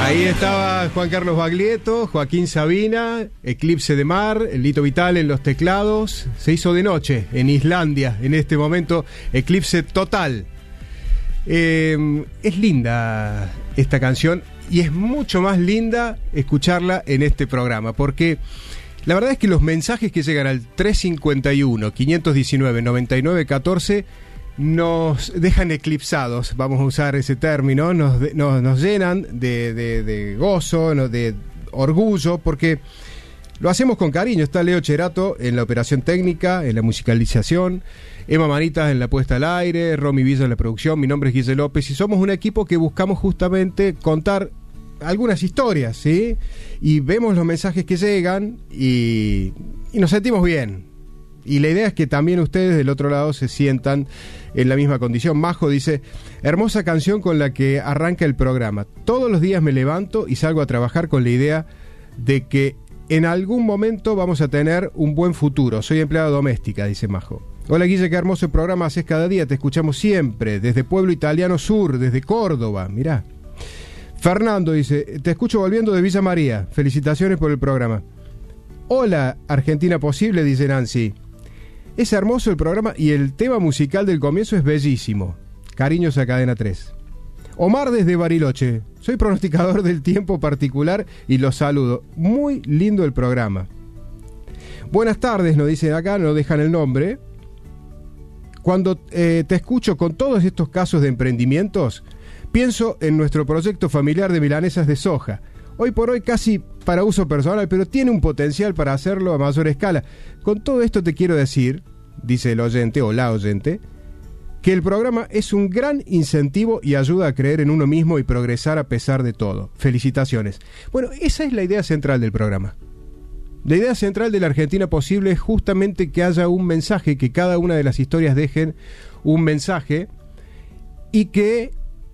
Ahí estaba Juan Carlos Baglietto, Joaquín Sabina, Eclipse de Mar, Lito Vitale en los teclados. Se hizo de noche en Islandia, en este momento, eclipse total. Es linda esta canción y es mucho más linda escucharla en este programa, porque la verdad es que los mensajes que llegan al 351-519-9914 nos dejan eclipsados, vamos a usar ese término, nos llenan de gozo, de orgullo, porque lo hacemos con cariño. Está Leo Cherato en la operación técnica, en la musicalización, Emma Manitas en la puesta al aire, Romy Villa en la producción, mi nombre es Guille López y somos un equipo que buscamos justamente contar algunas historias, ¿sí? Y vemos los mensajes que llegan y nos sentimos bien. Y la idea es que también ustedes del otro lado se sientan en la misma condición. Majo dice: hermosa canción con la que arranca el programa. Todos los días me levanto y salgo a trabajar con la idea de que en algún momento vamos a tener un buen futuro. Soy empleada doméstica, dice Majo. Hola Guille, qué hermoso programa haces cada día. Te escuchamos siempre, desde Pueblo Italiano Sur, desde Córdoba. Mirá. Fernando dice: te escucho volviendo de Villa María. Felicitaciones por el programa. Hola Argentina Posible, dice Nancy. Es hermoso el programa y el tema musical del comienzo es bellísimo. Cariños a Cadena 3. Omar desde Bariloche. Soy pronosticador del tiempo particular y los saludo. Muy lindo el programa. Buenas tardes, nos dicen acá, no dejan el nombre. Cuando te escucho con todos estos casos de emprendimientos, pienso en nuestro proyecto familiar de milanesas de soja. Hoy por hoy casi para uso personal, pero tiene un potencial para hacerlo a mayor escala. Con todo esto te quiero decir, dice el oyente o la oyente, que el programa es un gran incentivo y ayuda a creer en uno mismo y progresar a pesar de todo. Felicitaciones. Bueno, esa es la idea central del programa. La idea central de la Argentina Posible es justamente que haya un mensaje, que cada una de las historias dejen un mensaje y que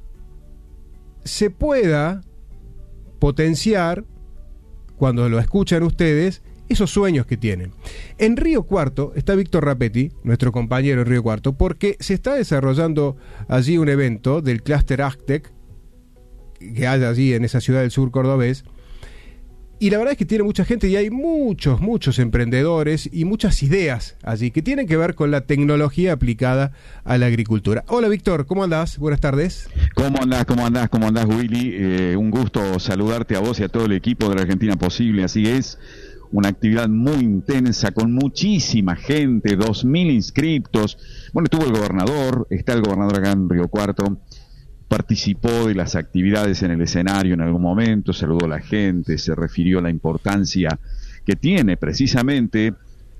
se pueda potenciar, cuando lo escuchan ustedes, esos sueños que tienen. En Río Cuarto está Víctor Rapetti, nuestro compañero en Río Cuarto, porque se está desarrollando allí un evento del Cluster Actec que hay allí en esa ciudad del sur cordobés, y la verdad es que tiene mucha gente y hay muchos emprendedores y muchas ideas allí que tienen que ver con la tecnología aplicada a la agricultura. Hola Víctor, ¿cómo andás? Buenas tardes. ¿Cómo andás, Willy? Un gusto saludarte a vos y a todo el equipo de la Argentina Posible. Así es, una actividad muy intensa con muchísima gente, 2.000 inscriptos. Bueno, estuvo el gobernador, está el gobernador acá en Río Cuarto. Participó de las actividades en el escenario en algún momento, saludó a la gente, se refirió a la importancia que tiene precisamente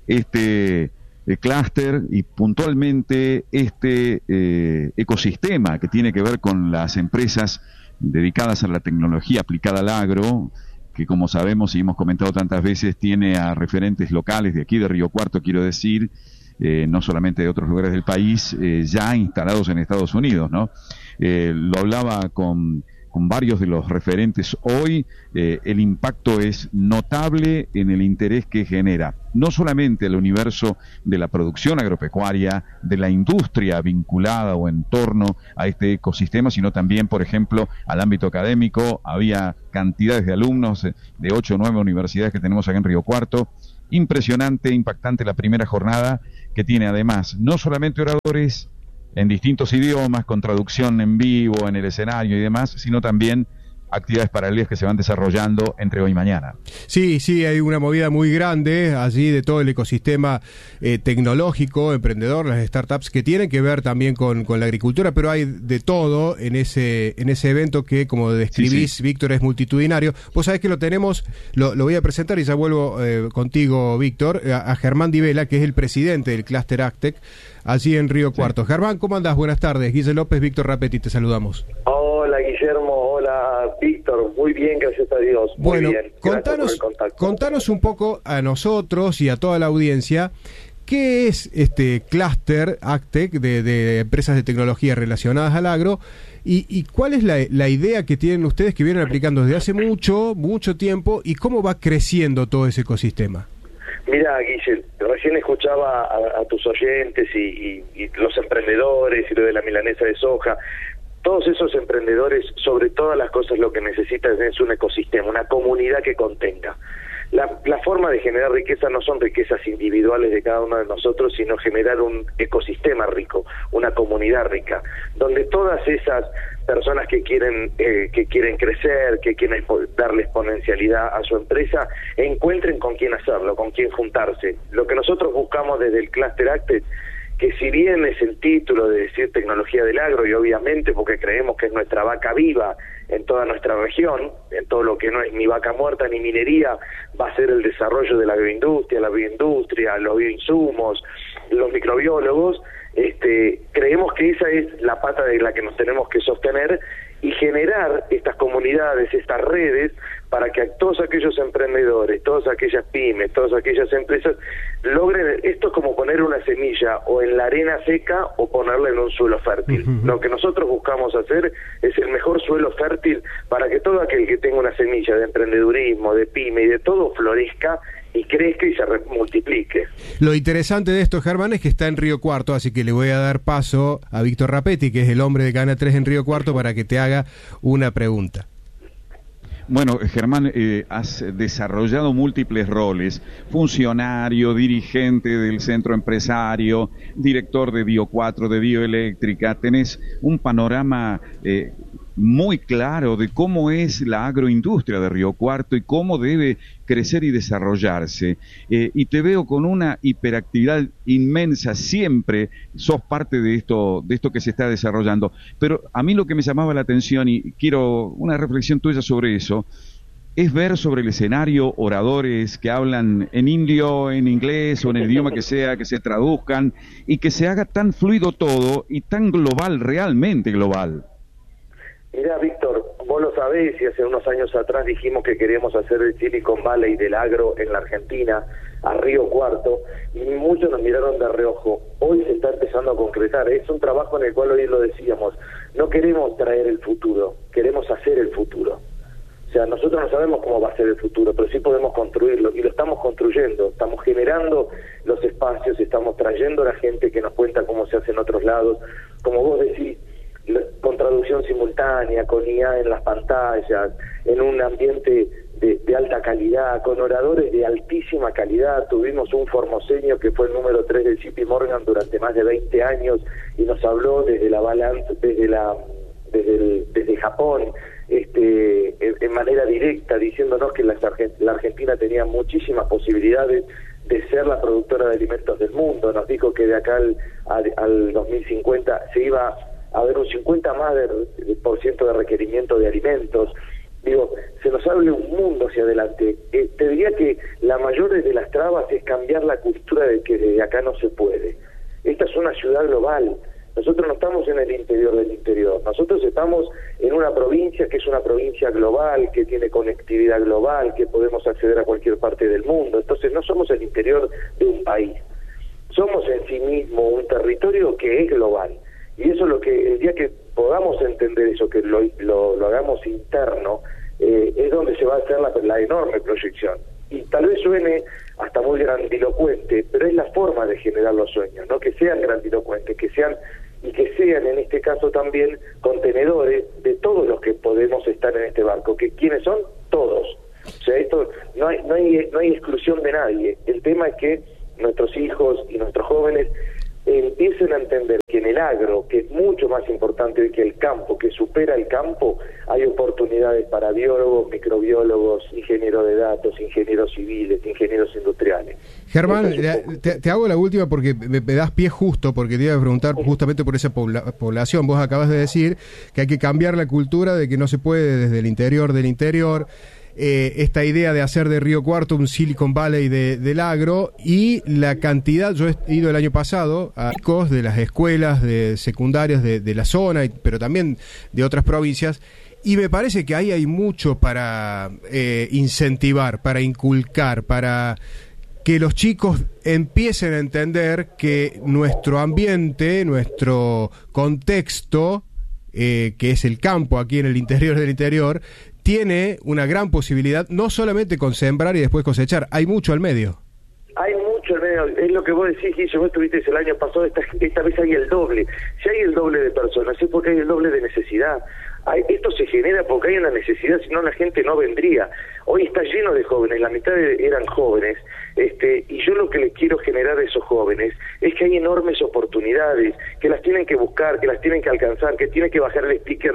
este clúster y puntualmente este ecosistema que tiene que ver con las empresas dedicadas a la tecnología aplicada al agro, que como sabemos y hemos comentado tantas veces, tiene a referentes locales de aquí de Río Cuarto, quiero decir, no solamente de otros lugares del país, ya instalados en Estados Unidos, ¿no? Lo hablaba con varios de los referentes hoy. El impacto es notable en el interés que genera, no solamente el universo de la producción agropecuaria, de la industria vinculada o en torno a este ecosistema, sino también, por ejemplo, al ámbito académico. Había cantidades de alumnos de 8 o 9 universidades que tenemos acá en Río Cuarto. Impresionante, impactante la primera jornada, que tiene además no solamente oradores en distintos idiomas, con traducción en vivo, en el escenario y demás, sino también actividades paralelas que se van desarrollando entre hoy y mañana. Sí, hay una movida muy grande allí de todo el ecosistema tecnológico, emprendedor, las startups que tienen que ver también con la agricultura, pero hay de todo en ese evento que, como describís, sí. Víctor, es multitudinario. Vos sabés que lo tenemos, lo voy a presentar y ya vuelvo contigo, Víctor, a Germán Di Vela, que es el presidente del Cluster Actec, allí en Río Cuarto. Sí. Germán, ¿cómo andás? Buenas tardes. Guille López, Víctor Rapetti, te saludamos. Hola Guillermo, hola Víctor, muy bien, gracias a Dios. Muy bueno, bien. Contanos un poco a nosotros y a toda la audiencia, ¿qué es este Cluster Actec de empresas de tecnología relacionadas al agro? ¿Y cuál es la idea que tienen ustedes, que vienen aplicando desde hace mucho tiempo, y cómo va creciendo todo ese ecosistema? Mira, Guille, recién escuchaba a tus oyentes y los emprendedores y lo de la milanesa de soja. Todos esos emprendedores, sobre todas las cosas, lo que necesitan es un ecosistema, una comunidad que contenga. La forma de generar riqueza no son riquezas individuales de cada uno de nosotros, sino generar un ecosistema rico, una comunidad rica, donde todas esas personas que quieren crecer, que quieren darle exponencialidad a su empresa, encuentren con quién hacerlo, con quién juntarse. Lo que nosotros buscamos desde el Cluster Acted, que si bien es el título de decir tecnología del agro, y obviamente porque creemos que es nuestra vaca viva en toda nuestra región, en todo lo que no es ni vaca muerta ni minería, va a ser el desarrollo de la bioindustria, los bioinsumos, los microbiólogos, creemos que esa es la pata de la que nos tenemos que sostener y generar estas comunidades, estas redes, para que todos aquellos emprendedores, todas aquellas pymes, todas aquellas empresas logren. Esto es como poner una semilla o en la arena seca o ponerla en un suelo fértil. Lo que nosotros buscamos hacer es el mejor suelo fértil para que todo aquel que tenga una semilla de emprendedurismo, de pyme y de todo florezca y crezca y se multiplique. Lo interesante de esto, Germán, es que está en Río Cuarto, así que le voy a dar paso a Víctor Rapetti, que es el hombre de Cadena 3 en Río Cuarto, para que te haga una pregunta. Bueno, Germán, has desarrollado múltiples roles: funcionario, dirigente del centro empresario, director de Río 4, de Bioeléctrica. Tenés un panorama muy claro de cómo es la agroindustria de Río Cuarto y cómo debe crecer y desarrollarse. Y te veo con una hiperactividad inmensa, siempre sos parte de esto que se está desarrollando. Pero a mí lo que me llamaba la atención, y quiero una reflexión tuya sobre eso, es ver sobre el escenario oradores que hablan en indio, en inglés o en el idioma que sea, que se traduzcan y que se haga tan fluido todo y tan global, realmente global. Mirá, Víctor, vos lo sabés, y hace unos años atrás dijimos que queríamos hacer el Silicon Valley del agro en la Argentina, a Río Cuarto, y muchos nos miraron de reojo. Hoy se está empezando a concretar. Es un trabajo en el cual hoy lo decíamos, no queremos traer el futuro, queremos hacer el futuro. O sea, nosotros no sabemos cómo va a ser el futuro, pero sí podemos construirlo, y lo estamos construyendo. Estamos generando los espacios, estamos trayendo a la gente que nos cuenta cómo se hace en otros lados. Como vos decís, con traducción simultánea, con IA en las pantallas, en un ambiente de alta calidad, con oradores de altísima calidad. Tuvimos un formoseño que fue el número 3 del JP Morgan durante más de 20 años y nos habló desde la balanza, desde Japón, en manera directa, diciéndonos que la Argentina tenía muchísimas posibilidades de ser la productora de alimentos del mundo. Nos dijo que de acá al 2050 se iba a haber un 50% de requerimiento de alimentos. Digo, se nos abre un mundo hacia adelante. Te diría que la mayor de las trabas es cambiar la cultura de que desde acá no se puede. Esta es una ciudad global. Nosotros no estamos en el interior del interior. Nosotros estamos en una provincia que es una provincia global, que tiene conectividad global, que podemos acceder a cualquier parte del mundo. Entonces no somos el interior de un país. Somos en sí mismo un territorio que es global. Y eso es lo que, el día que podamos entender eso, que lo hagamos interno, es donde se va a hacer la enorme proyección. Y tal vez suene hasta muy grandilocuente, pero es la forma de generar los sueños, no que sean grandilocuentes, que sean en este caso también contenedores de todos los que podemos estar en este barco. Que ¿quiénes son? Todos. O sea, esto no hay exclusión de nadie. El tema es que nuestros hijos y nuestros jóvenes empiecen a entender que en el agro, que es mucho más importante que el campo, que supera el campo, hay oportunidades para biólogos, microbiólogos, ingenieros de datos, ingenieros civiles, ingenieros industriales. Germán, te hago la última porque me das pie justo, porque te iba a preguntar justamente por esa población. Vos acabas de decir que hay que cambiar la cultura de que no se puede desde el interior del interior. Esta idea de hacer de Río Cuarto un Silicon Valley del agro, y la cantidad, yo he ido el año pasado a chicos de las escuelas de secundarias de la zona, pero también de otras provincias, y me parece que ahí hay mucho para incentivar, para inculcar, para que los chicos empiecen a entender que nuestro ambiente, nuestro contexto, que es el campo aquí en el interior del interior, tiene una gran posibilidad, no solamente con sembrar y después cosechar, hay mucho al medio. Hay mucho al medio. Bueno, es lo que vos decís, Guille, vos estuviste el año pasado, esta vez hay el doble. Si hay el doble de personas, es porque hay el doble de necesidad. Esto se genera porque hay una necesidad, si no la gente no vendría. Hoy está lleno de jóvenes, la mitad eran jóvenes, y yo lo que les quiero generar a esos jóvenes es que hay enormes oportunidades, que las tienen que buscar, que las tienen que alcanzar, que tienen que bajar el sticker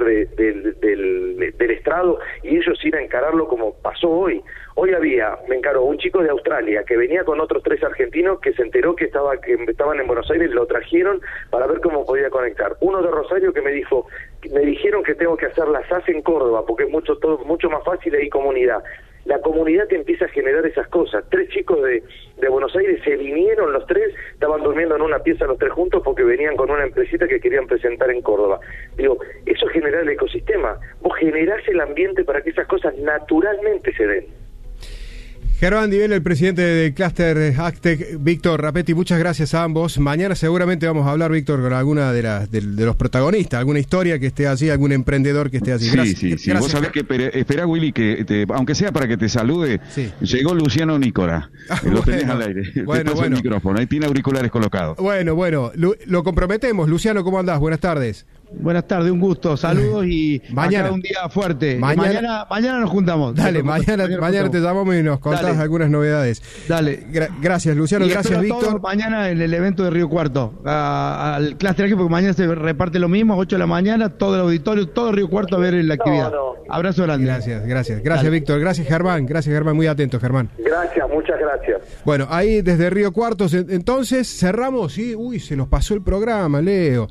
del estrado y ellos ir a encararlo como pasó hoy. Hoy me encaró un chico de Australia que venía con otros 3 argentinos que se enteró que estaban en Buenos Aires, lo trajeron para ver cómo podía conectar. Uno de Rosario que me dijeron que tengo que hacer la SAS en Córdoba porque es mucho más fácil y hay comunidad. La comunidad te empieza a generar esas cosas. 3 chicos de Buenos Aires se vinieron los 3, estaban durmiendo en una pieza los 3 juntos porque venían con una empresita que querían presentar en Córdoba. Digo, eso genera el ecosistema. Vos generás el ambiente para que esas cosas naturalmente se den. Germán Di Bene, el presidente del Cluster Actec, Víctor Rapetti, muchas gracias a ambos. Mañana seguramente vamos a hablar, Víctor, con alguna de los protagonistas, alguna historia que esté allí, algún emprendedor que esté allí. Sí. Vos sabés que espera, Willy, que aunque sea para que te salude, llegó Luciano Nícora. Lo tenés al aire. Bueno. El micrófono, ahí tiene auriculares colocados. Bueno, lo comprometemos. Luciano, ¿cómo andás? Buenas tardes. Buenas tardes, un gusto, saludos y mañana un día fuerte. Mañana nos juntamos. Dale, mañana te llamamos y nos contás algunas novedades. Dale. Gracias, Luciano, y gracias, Víctor. Mañana en el evento de Río Cuarto, al Cluster Actec, porque mañana se reparte lo mismo, 8 de la mañana, todo el auditorio, todo Río Cuarto a ver la actividad. Abrazo grande. Gracias, Víctor. Gracias, Germán, muy atento, Germán. Gracias, muchas gracias. Bueno, ahí desde Río Cuarto, entonces cerramos, ¿sí? Uy, se nos pasó el programa, Leo.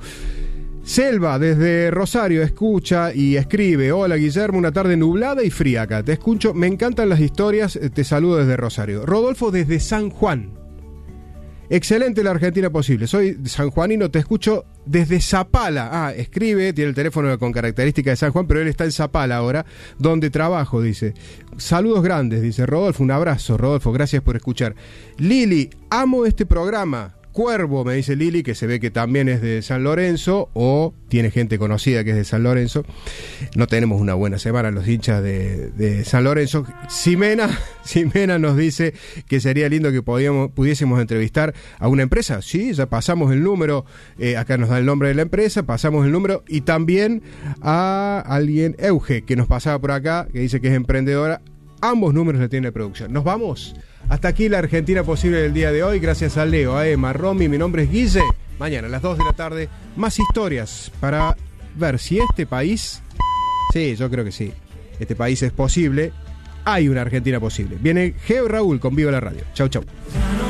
Selva, desde Rosario, escucha y escribe: hola Guillermo, una tarde nublada y fría acá. Te escucho, me encantan las historias, te saludo desde Rosario. Rodolfo, desde San Juan. Excelente la Argentina posible. Soy sanjuanino, te escucho desde Zapala. Escribe, tiene el teléfono con característica de San Juan, pero él está en Zapala ahora, donde trabajo, dice. Saludos grandes, dice Rodolfo. Un abrazo, Rodolfo, gracias por escuchar. Lili, amo este programa. Cuervo, me dice Lili, que se ve que también es de San Lorenzo, o tiene gente conocida que es de San Lorenzo. No tenemos una buena semana los hinchas de San Lorenzo. Ximena nos dice que sería lindo que pudiésemos entrevistar a una empresa. Sí, ya pasamos el número, acá nos da el nombre de la empresa, pasamos el número, y también a alguien, Euge, que nos pasaba por acá, que dice que es emprendedora. Ambos números le tiene la producción. Nos vamos. Hasta aquí la Argentina posible del día de hoy. Gracias a Leo, a Emma, a Romy. Mi nombre es Guille. Mañana a las 2 de la tarde, más historias para ver si este país... Sí, yo creo que sí. Este país es posible. Hay una Argentina posible. Viene Geo Raúl con Viva la Radio. Chau.